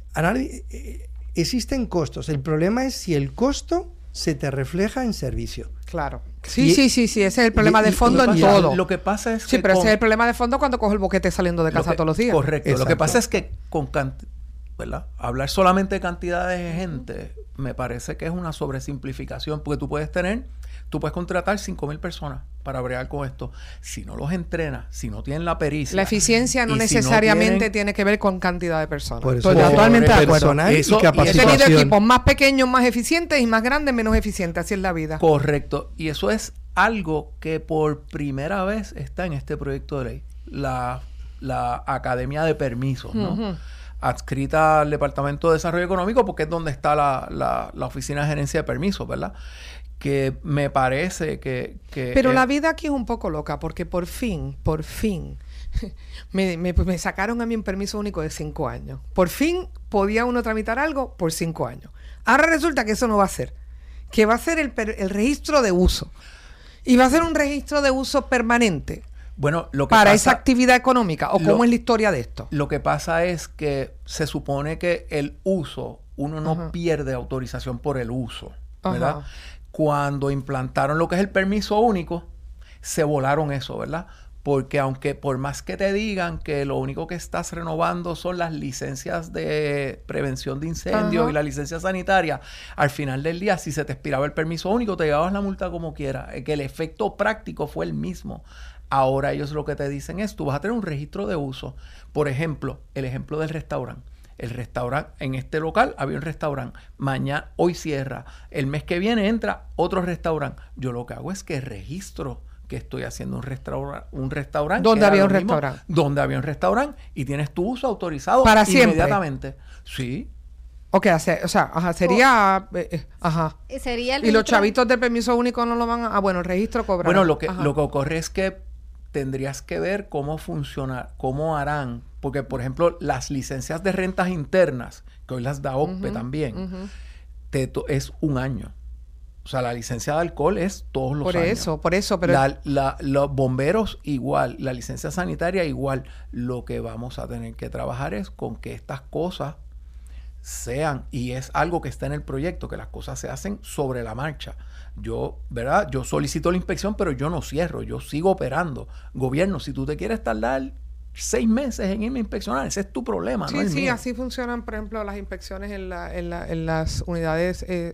eh, existen costos. El problema es si el costo se te refleja en servicio. Claro. Sí, y, sí, sí, sí, ese es el problema y, de fondo en pasa, todo. Lo que pasa es que... Sí, pero con, ese es el problema de fondo cuando cojo el boquete saliendo de casa que, todos los días. Correcto. Exacto. Lo que pasa es que con cantidad, ¿verdad? Hablar solamente de cantidades de gente me parece que es una sobresimplificación, porque tú puedes tener, tú puedes contratar cinco mil personas para bregar con esto. Si no los entrenas, si no tienen la pericia... La eficiencia no necesariamente si no tienen, tiene que ver con cantidad de personas. Por eso, Estoy totalmente de acuerdo. Eso, y capacitación. He tenido equipos más pequeños, más eficientes, y más grandes, menos eficientes. Así es la vida. Correcto. Y eso es algo que por primera vez está en este proyecto de ley. La, la Academia de Permisos, ¿no? Uh-huh. Adscrita al Departamento de Desarrollo Económico, porque es donde está la, la, la Oficina de Gerencia de Permisos, ¿verdad? Que me parece que... que Pero es... la vida aquí es un poco loca, porque por fin, por fin, me, me, me sacaron a mí un permiso único de cinco años. Por fin podía uno tramitar algo por cinco años. Ahora resulta que eso no va a ser. Que va a ser el, el registro de uso. Y va a ser un registro de uso permanente. Bueno, lo que para pasa, esa actividad económica, o lo, cómo es la historia de esto. Lo que pasa es que se supone que el uso, uno no uh-huh. pierde autorización por el uso, ¿verdad? Uh-huh. Cuando implantaron lo que es el permiso único, se volaron eso, ¿verdad? Porque aunque por más que te digan que lo único que estás renovando son las licencias de prevención de incendios uh-huh. y la licencia sanitaria, al final del día, si se te expiraba el permiso único, te llevabas la multa como quiera, que el efecto práctico fue el mismo. Ahora ellos lo que te dicen es, tú vas a tener un registro de uso. Por ejemplo, el ejemplo del restaurante. El restaurante, en este local había un restaurante. Mañana, hoy cierra. El mes que viene entra otro restaurante. Yo lo que hago es que registro que estoy haciendo un, restaura un restaurante. ¿Dónde había un restaurante? Donde había un restaurante y tienes tu uso autorizado para siempre. Inmediatamente. Sí. Ok, o sea, o sea ajá, sería... Eh, eh, ajá. Sería el y los registro... chavitos del permiso único no lo van a... Ah, bueno, el registro cobra. Bueno, lo que, lo que ocurre es que tendrías que ver cómo funciona, cómo harán. Porque, por ejemplo, las licencias de rentas internas, que hoy las da O C P E uh-huh, también, uh-huh. te es un año. O sea, la licencia de alcohol es todos los por años. Por eso, por eso. Pero la, la, los bomberos igual, la licencia sanitaria igual. Lo que vamos a tener que trabajar es con que estas cosas sean, y es algo que está en el proyecto, que las cosas se hacen sobre la marcha. Yo, ¿verdad? Yo solicito la inspección, pero yo no cierro, yo sigo operando. Gobierno, si tú te quieres tardar seis meses en irme a inspeccionar, ese es tu problema, sí, no el sí, mío. así funcionan, por ejemplo, las inspecciones en, la, en, la, en las unidades eh,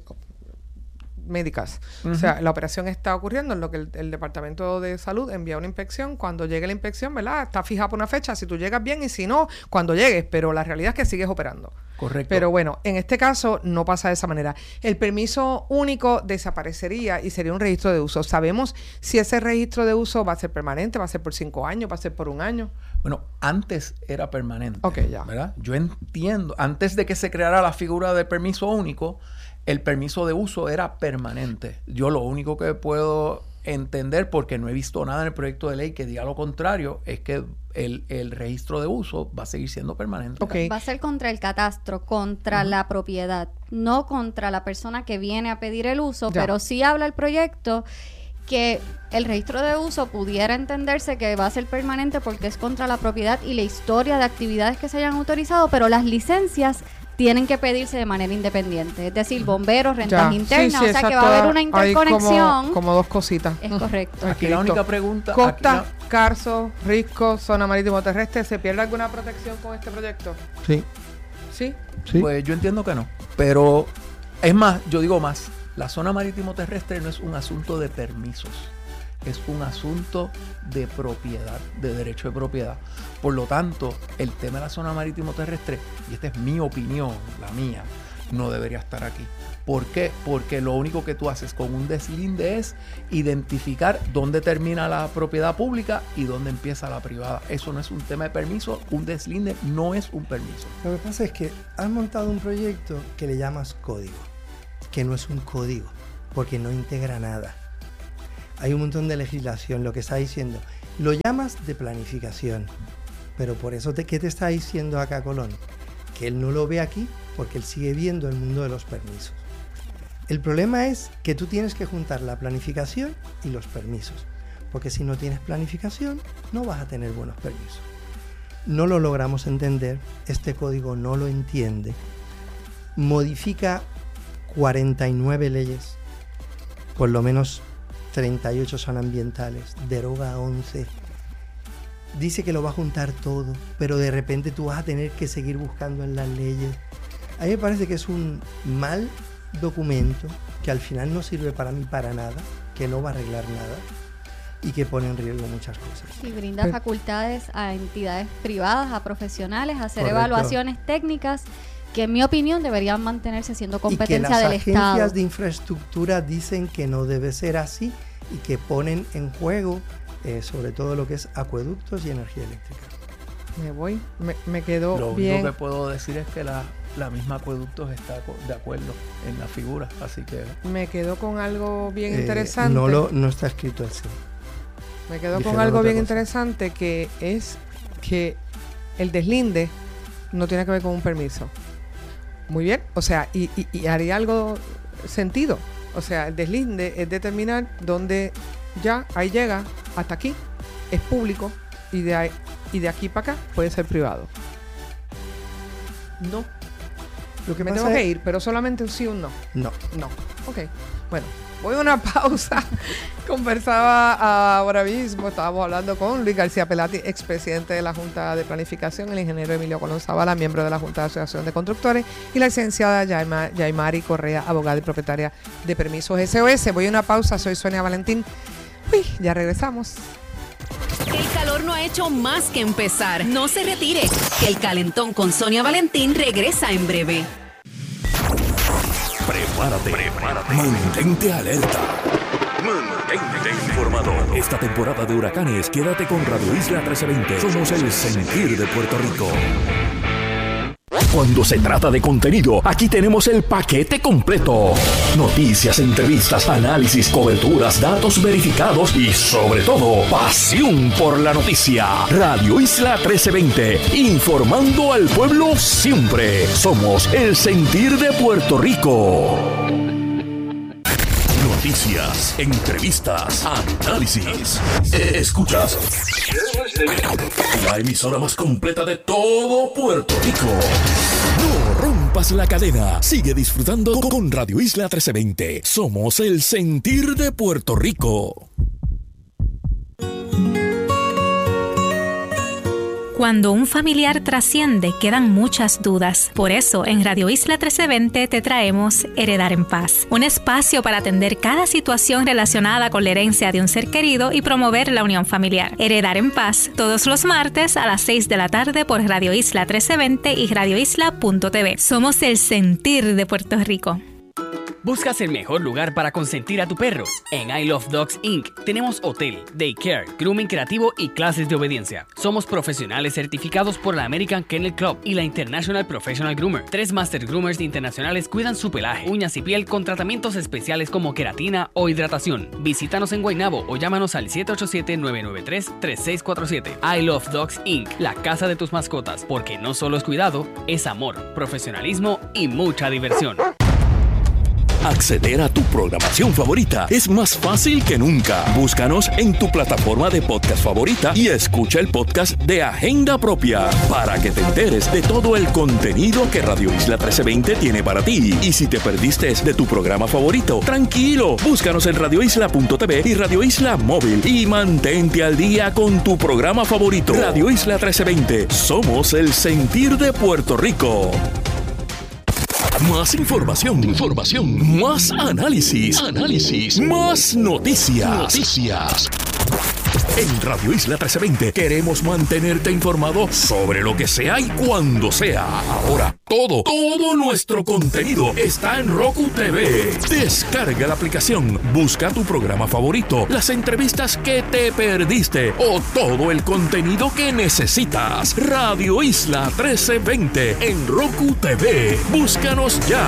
médicas. Uh-huh. O sea, la operación está ocurriendo en lo que el, el Departamento de Salud envía una inspección. Cuando llegue la inspección, ¿verdad? Está fijada por una fecha. Si tú llegas bien y si no, cuando llegues. Pero la realidad es que sigues operando. Correcto. Pero bueno, en este caso no pasa de esa manera. El permiso único desaparecería y sería un registro de uso. ¿Sabemos si ese registro de uso va a ser permanente, va a ser por cinco años, va a ser por un año? Bueno, antes era permanente. Ok, ya. ¿Verdad? Yo entiendo, antes de que se creara la figura del permiso único, el permiso de uso era permanente. Yo lo único que puedo entender, porque no he visto nada en el proyecto de ley que diga lo contrario, es que el, el registro de uso va a seguir siendo permanente. Okay. Va a ser contra el catastro, contra uh-huh. la propiedad, no contra la persona que viene a pedir el uso, ya. Pero sí habla el proyecto que el registro de uso pudiera entenderse que va a ser permanente porque es contra la propiedad y la historia de actividades que se hayan autorizado, pero las licencias tienen que pedirse de manera independiente. Es decir, bomberos, rentas ya. internas, sí, sí, o sea que va a haber una interconexión. Como, como dos cositas. Es correcto. Aquí la única pregunta... Costa, aquí la... Carso, Risco, zona marítimo terrestre, ¿se pierde alguna protección con este proyecto? Sí. ¿Sí? Sí. Pues yo entiendo que no. Pero es más, yo digo más. La zona marítimo terrestre no es un asunto de permisos. Es un asunto de propiedad, de derecho de propiedad. Por lo tanto, el tema de la zona marítimo terrestre, y esta es mi opinión, la mía, no debería estar aquí. ¿Por qué? Porque lo único que tú haces con un deslinde es identificar dónde termina la propiedad pública y dónde empieza la privada. Eso no es un tema de permiso, un deslinde no es un permiso. Lo que pasa es que has montado un proyecto que le llamas código, que no es un código, porque no integra nada. Hay un montón de legislación, lo que está diciendo. Lo llamas de planificación, pero por eso, te, ¿qué te está diciendo acá Colón? Que él no lo ve aquí porque él sigue viendo el mundo de los permisos. El problema es que tú tienes que juntar la planificación y los permisos, porque si no tienes planificación, no vas a tener buenos permisos. No lo logramos entender, este código no lo entiende, modifica cuarenta y nueve leyes, por lo menos treinta y ocho son ambientales, deroga once, dice que lo va a juntar todo, pero de repente tú vas a tener que seguir buscando en las leyes. A mí me parece que es un mal documento que al final no sirve para mí para nada, que no va a arreglar nada y que pone en riesgo muchas cosas. Sí, brinda pero, facultades a entidades privadas, a profesionales, a hacer correcto. Evaluaciones técnicas que en mi opinión deberían mantenerse siendo competencia del Estado. Y que las agencias de infraestructura dicen que no debe ser así y que ponen en juego eh, sobre todo lo que es acueductos y energía eléctrica. Me voy, me, me quedo lo bien. Lo único que puedo decir es que la, la misma acueductos está de acuerdo en la figura, así que... Me quedo con algo bien eh, interesante. No, lo, no está escrito así. Me quedo Dijeron con algo bien cosa. interesante, que es que el deslinde no tiene que ver con un permiso. Muy bien, o sea, y, y, y haría algo sentido. O sea, el deslinde es determinar dónde ya, ahí llega, hasta aquí, es público, y de, ahí, y de aquí para acá puede ser privado. No. Lo que me tengo es... que ir, pero solamente un sí o un no. No. No. Ok. Bueno, voy a una pausa. Conversaba ahora mismo, estábamos hablando con Luis García Pelati, expresidente de la Junta de Planificación, el ingeniero Emilio Colón Zavala, miembro de la Junta de Asociación de Constructores, y la licenciada Yaima, Yaimari Correa, abogada y propietaria de Permisos S O S. Voy a una pausa, soy Sonia Valentín. Uy, ya regresamos. El calor no ha hecho más que empezar. No se retire, que el calentón con Sonia Valentín regresa en breve. Prepárate, prepárate. Mantente alerta. Mantente informado. Esta temporada de huracanes, quédate con Radio Isla trece veinte. Somos el sentir de Puerto Rico. Cuando se trata de contenido, aquí tenemos el paquete completo. Noticias, entrevistas, análisis, coberturas, datos verificados y, sobre todo, pasión por la noticia. Radio Isla trece veinte, informando al pueblo siempre. Somos el sentir de Puerto Rico. Noticias, entrevistas, análisis. Escuchas la emisora más completa de todo Puerto Rico. No rompas la cadena. Sigue disfrutando con Radio Isla trece veinte. Somos el sentir de Puerto Rico. Cuando un familiar trasciende, quedan muchas dudas. Por eso, en Radio Isla trece veinte te traemos Heredar en Paz, un espacio para atender cada situación relacionada con la herencia de un ser querido y promover la unión familiar. Heredar en Paz, todos los martes a las seis de la tarde por Radio Isla trece veinte y radio isla punto t v. Somos el sentir de Puerto Rico. ¿Buscas el mejor lugar para consentir a tu perro? En I Love Dogs incorporated tenemos hotel, daycare, grooming creativo y clases de obediencia. Somos profesionales certificados por la American Kennel Club y la International Professional Groomer. Tres Master Groomers internacionales cuidan su pelaje, uñas y piel con tratamientos especiales como queratina o hidratación. Visítanos en Guaynabo o llámanos al siete ocho siete, nueve nueve tres, tres seis cuatro siete. I Love Dogs incorporated, la casa de tus mascotas, porque no solo es cuidado, es amor, profesionalismo y mucha diversión. Acceder a tu programación favorita es más fácil que nunca. Búscanos en tu plataforma de podcast favorita y escucha el podcast de Agenda Propia para que te enteres de todo el contenido que Radio Isla trece veinte tiene para ti. Y si te perdiste de tu programa favorito, tranquilo, búscanos en radio isla punto t v y Radio Isla Móvil y mantente al día con tu programa favorito. Radio Isla trece veinte, somos el sentir de Puerto Rico. Más información, información, más análisis, análisis, más noticias, noticias. En Radio Isla trece veinte queremos mantenerte informado sobre lo que sea y cuando sea. Ahora, todo, todo nuestro contenido está en Roku T V. Descarga la aplicación, busca tu programa favorito, las entrevistas que te perdiste o todo el contenido que necesitas. Radio Isla trece veinte en Roku T V. Búscanos ya.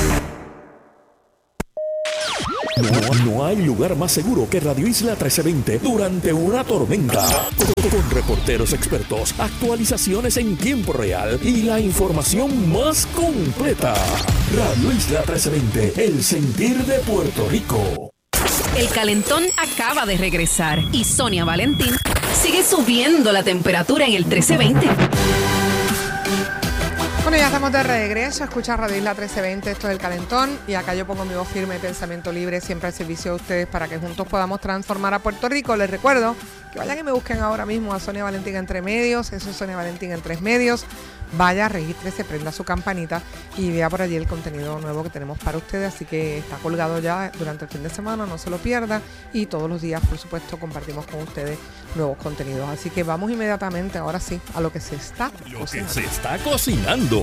No, no hay lugar más seguro que Radio Isla trece veinte durante una tormenta. Con, con reporteros expertos, actualizaciones en tiempo real y la información más completa. Radio Isla trece veinte, el sentir de Puerto Rico. El calentón acaba de regresar y Sonia Valentín sigue subiendo la temperatura en el trece veinte. Bueno, ya estamos de regreso. Escucha Radio Isla trece veinte, esto es El Calentón. Y acá yo pongo mi voz firme de pensamiento libre, siempre al servicio de ustedes para que juntos podamos transformar a Puerto Rico. Les recuerdo que vayan y me busquen ahora mismo a Sonia Valentín Entre Medios. Eso es Sonia Valentín en Tres Medios. Vaya, regístrese, prenda su campanita y vea por allí el contenido nuevo que tenemos para ustedes. Así que está colgado ya durante el fin de semana, no se lo pierda. Y todos los días, por supuesto, compartimos con ustedes nuevos contenidos. Así que vamos inmediatamente, ahora sí, a lo que se está Lo cocinando. que se está cocinando.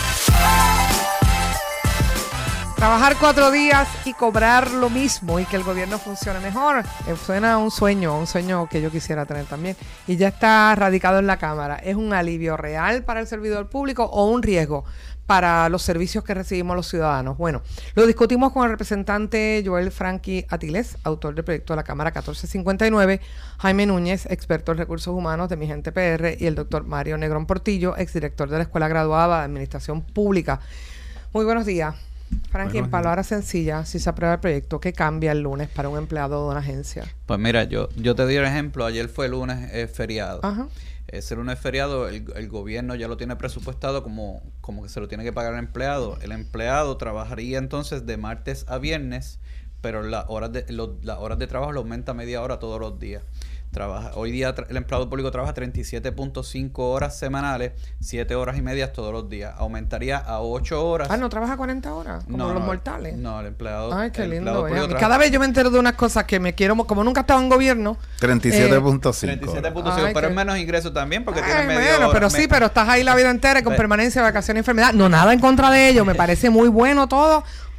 Trabajar cuatro días y cobrar lo mismo y que el gobierno funcione mejor. Eh, suena a un sueño, un sueño que yo quisiera tener también. Y ya está radicado en la Cámara. ¿Es un alivio real para el servidor público o un riesgo para los servicios que recibimos los ciudadanos? Bueno, lo discutimos con el representante Joel Franqui Atiles, autor del proyecto de la Cámara catorce cincuenta y nueve, Jaime Núñez, experto en recursos humanos de Mi Gente P R, y el doctor Mario Negrón Portillo, exdirector de la Escuela Graduada de Administración Pública. Muy buenos días. Franqui, en palabras sencillas, si se aprueba el proyecto, ¿qué cambia el lunes para un empleado de una agencia? Pues mira, yo, yo te doy el ejemplo. Ayer fue lunes eh, feriado. Ajá. Ese lunes feriado, el, el gobierno ya lo tiene presupuestado como, como que se lo tiene que pagar al empleado. El empleado trabajaría entonces de martes a viernes, pero las horas de, lo, las horas de trabajo lo aumenta media hora todos los días. Trabaja, hoy día tra- el empleado público trabaja treinta y siete punto cinco horas semanales, siete horas y media todos los días. Aumentaría a ocho horas. Ah, ¿no trabaja cuarenta horas? Como No, los no, mortales. No, el empleado. Ay, qué el lindo. empleado público Cada trabaja- vez yo me entero de unas cosas que me quiero, como nunca estaba en gobierno. treinta y siete punto cinco. treinta y siete punto cinco, Ay, pero qué- es menos ingreso también porque Ay, tiene media bueno, hora. pero sí, Me- pero estás ahí la vida entera y con Ve- permanencia, vacación y enfermedad. No, nada en contra de ello. Me parece muy bueno todo.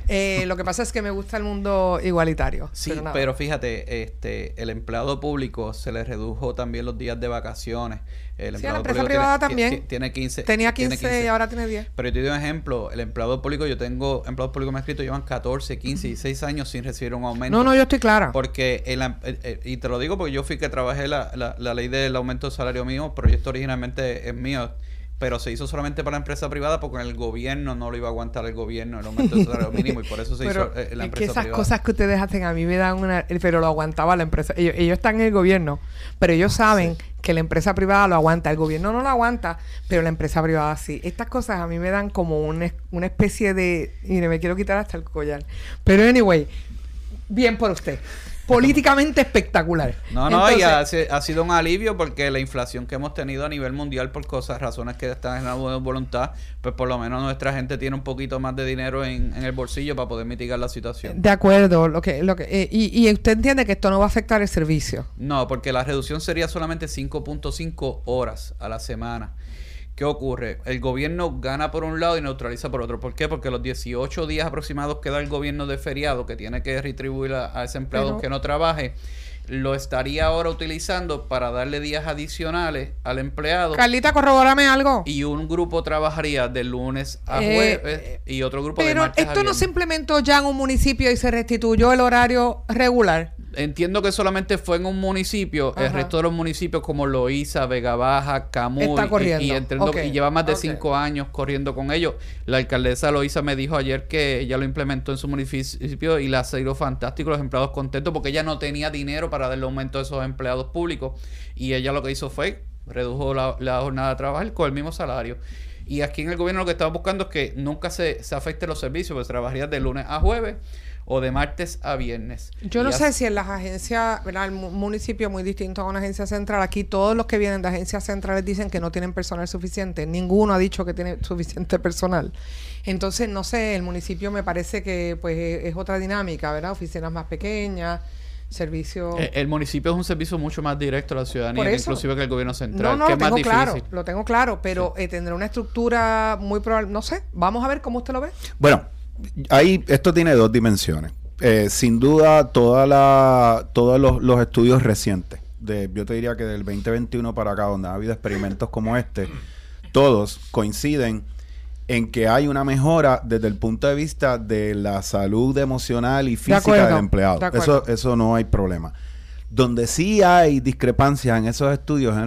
Eh, lo que pasa es que me gusta el mundo igualitario. Sí, pero, nada. pero fíjate, este, el empleado público se le redujo también los días de vacaciones. El Sí, a la empleado empresa público privada tiene, también. ti- tiene quince. Tenía tiene quince y ahora tiene diez. Pero yo te doy un ejemplo. El empleado público, yo tengo empleados públicos me han escrito, llevan catorce, quince, dieciséis años sin recibir un aumento. No, no, yo estoy clara. Porque, el, eh, eh, y te lo digo porque yo fui que trabajé la, la, la ley del aumento del salario mínimo, el proyecto originalmente es mío, pero se hizo solamente para la empresa privada porque el gobierno no lo iba a aguantar el gobierno, el aumento del salario mínimo, y por eso se Pero hizo eh, la es empresa que esas privada. cosas que ustedes hacen a mí me dan una... Pero lo aguantaba la empresa. Ellos, ellos están en el gobierno, pero ellos saben Sí. que la empresa privada lo aguanta. El gobierno no lo aguanta, pero la empresa privada sí. Estas cosas a mí me dan como una, es- una especie de... Mire, me quiero quitar hasta el collar. Pero anyway, bien por usted. Políticamente espectacular. No, no, y Entonces, ha, ha sido un alivio porque la inflación que hemos tenido a nivel mundial por cosas, razones que están en la buena voluntad, pues por lo menos nuestra gente tiene un poquito más de dinero en, en el bolsillo para poder mitigar la situación. de acuerdo. Lo que, lo que, eh, y, y usted entiende que esto no va a afectar el servicio. No, porque la reducción sería solamente cinco punto cinco horas a la semana. ¿Qué ocurre? El gobierno gana por un lado y neutraliza por otro. ¿Por qué? Porque los dieciocho días aproximados que da el gobierno de feriado, que tiene que retribuir a, a ese empleado Pero- que no trabaje, lo estaría ahora utilizando para darle días adicionales al empleado. Carlita, corrobórame algo. Y un grupo trabajaría de lunes a Eh, jueves y otro grupo de Pero martes a esto no viernes. se implementó ya en un municipio y se restituyó el horario regular. Entiendo que solamente fue en un municipio. El Ajá. resto de los municipios como Loíza, Vega Baja, Camuy Está y- corriendo. y, entiendo Ok. que lleva más de Ok. cinco años corriendo con ellos. La alcaldesa Loíza me dijo ayer que ella lo implementó en su municipio y le ha sido fantástico, los empleados contentos porque ella no tenía dinero para darle aumento a esos empleados públicos y ella lo que hizo fue redujo la, la jornada de trabajo con el mismo salario. Y aquí en el gobierno lo que estamos buscando es que nunca se, se afecten los servicios, pues trabajarías de lunes a jueves o de martes a viernes. Yo Y no así- sé si en las agencias, ¿verdad? El mu- municipio es muy distinto a una agencia central. Aquí todos los que vienen de agencias centrales dicen que no tienen personal suficiente. Ninguno ha dicho que tiene suficiente personal. Entonces, no sé, el municipio me parece que pues es, es otra dinámica, ¿verdad? Oficinas más pequeñas, servicios... Eh, El municipio es un servicio mucho más directo a la ciudadanía, Por que eso. inclusive que el gobierno central, No, no, que lo es más tengo difícil. claro, lo tengo claro, pero eh, tendrá una estructura muy probable, no sé, vamos a ver cómo usted lo ve. Bueno, ahí esto tiene dos dimensiones. Eh, sin duda, toda la, todos los, los estudios recientes, de, yo te diría que del veinte veintiuno para acá, donde ha habido experimentos como este, todos coinciden en que hay una mejora desde el punto de vista de la salud emocional y física acuerdo, del empleado. de acuerdo. Eso, eso no hay problema. Donde sí hay discrepancias en esos estudios, en